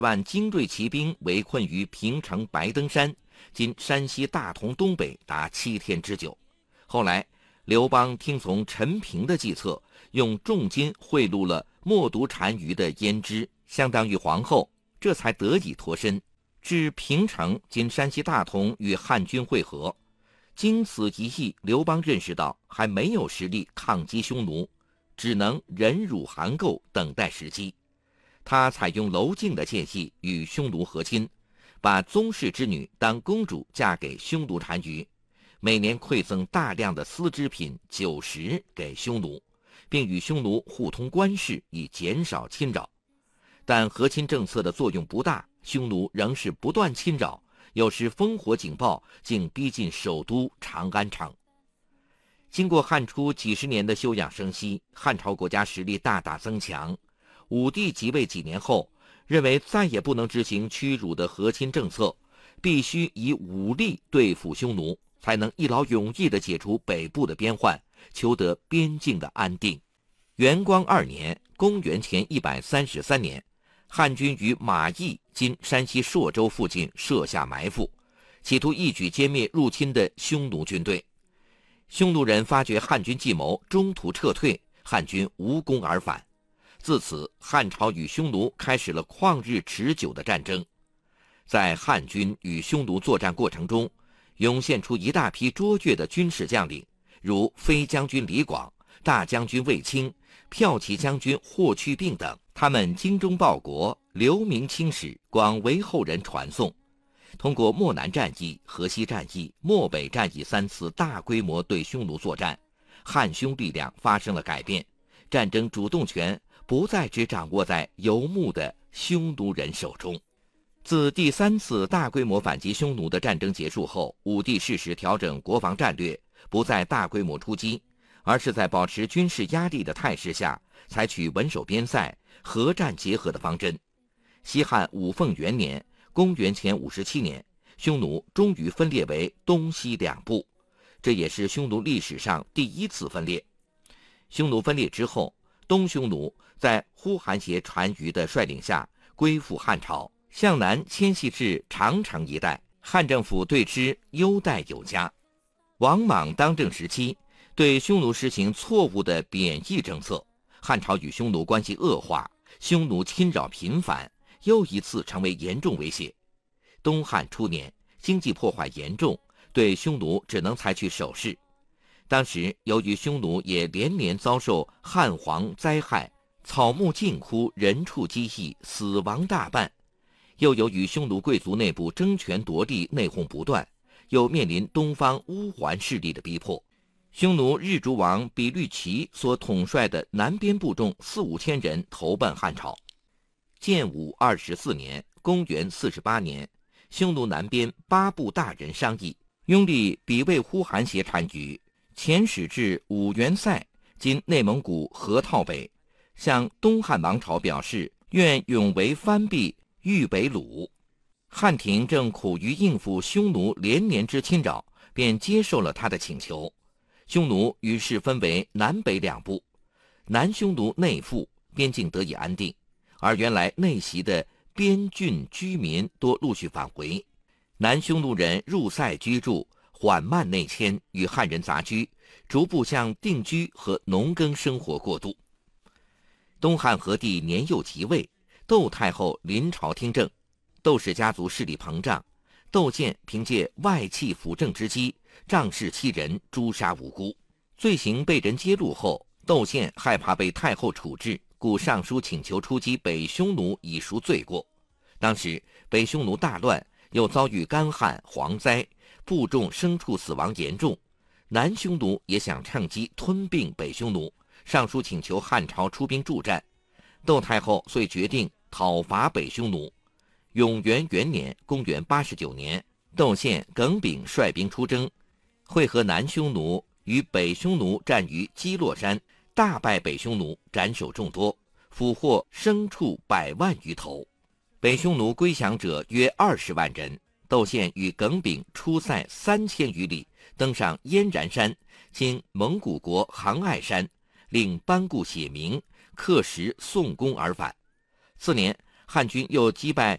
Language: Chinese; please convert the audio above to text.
万精锐骑兵围困于平城白登山，今山西大同东北达7天之久。后来刘邦听从陈平的计策，用重金贿赂了默毒单于的胭脂，相当于皇后，这才得以脱身，至平城今山西大同与汉军会合。经此一役，刘邦认识到还没有实力抗击匈奴，只能忍辱含垢，等待时机。他采用娄敬的建议，与匈奴和亲，把宗室之女当公主嫁给匈奴单于，每年馈赠大量的丝织品、酒食给匈奴，并与匈奴互通官事，以减少侵扰。但和亲政策的作用不大，匈奴仍是不断侵扰，有时烽火警报竟逼近首都长安城。经过汉初几十年的休养生息，汉朝国家实力大大增强。武帝即位几年后，认为再也不能执行屈辱的和亲政策，必须以武力对付匈奴，才能一劳永逸地解除北部的边患，求得边境的安定。元光2年，公元前133年，汉军于马邑（今山西朔州）附近设下埋伏，企图一举歼灭入侵的匈奴军队。匈奴人发觉汉军计谋，中途撤退，汉军无功而返。自此，汉朝与匈奴开始了旷日持久的战争。在汉军与匈奴作战过程中，涌现出一大批卓越的军事将领，如飞将军李广、大将军卫青、骠骑将军霍去病等。他们精忠报国，留名青史，广为后人传颂。通过漠南战役、河西战役、漠北战役3次大规模对匈奴作战，汉匈力量发生了改变，战争主动权不再只掌握在游牧的匈奴人手中。自第3次大规模反击匈奴的战争结束后，武帝适时调整国防战略，不再大规模出击，而是在保持军事压力的态势下，采取稳守边塞、和战结合的方针。西汉武凤元年（公元前57年），匈奴终于分裂为东西2部，这也是匈奴历史上第1次分裂。匈奴分裂之后，东匈奴在呼韩邪单于的率领下归附汉朝，向南迁徙至长城一带，汉政府对之优待有加。王莽当政时期，对匈奴实行错误的贬义政策，汉朝与匈奴关系恶化，匈奴侵扰频繁，又一次成为严重威胁。东汉初年，经济破坏严重，对匈奴只能采取守势。当时由于匈奴也连连遭受旱蝗灾害，草木尽枯，人畜饥疫，死亡大半。又由于匈奴贵族内部争权夺利，内讧不断，又面临东方乌桓势力的逼迫，匈奴日逐王比律齐所统帅的南边部众4、5千人投奔汉朝。建武24年（公元48年），匈奴南边8部大人商议，拥立比魏呼韩邪单于，遣使至五原塞（今内蒙古河套北），向东汉王朝表示愿永为藩婢豫北虏。汉廷正苦于应付匈奴连年之侵扰，便接受了他的请求。匈奴于是分为南北2部，南匈奴内附，边境得以安定，而原来内袭的边郡居民多陆续返回，南匈奴人入塞居住，缓慢内迁，与汉人杂居，逐步向定居和农耕生活过渡。东汉和帝年幼即位，窦太后临朝听政，窦氏家族势力膨胀，窦宪凭借外戚辅政之机，仗势欺人，诛杀无辜。罪行被人揭露后，窦宪害怕被太后处置，故上书请求出击北匈奴以赎罪过。当时北匈奴大乱，又遭遇干旱、蝗灾，部众牲畜死亡严重。南匈奴也想趁机吞并北匈奴，上书请求汉朝出兵助战。窦太后遂决定讨伐北匈奴。永元元年（公元89年），窦宪、耿炳率兵出征，会合南匈奴与北匈奴战于基洛山，大败北匈奴，斩首众多，俘获牲畜100万余头。北匈奴归降者约20万人。窦宪与耿炳出塞3000余里，登上燕然山（今蒙古国杭爱山），令班固写明，刻石送功而返。次年，汉军又击败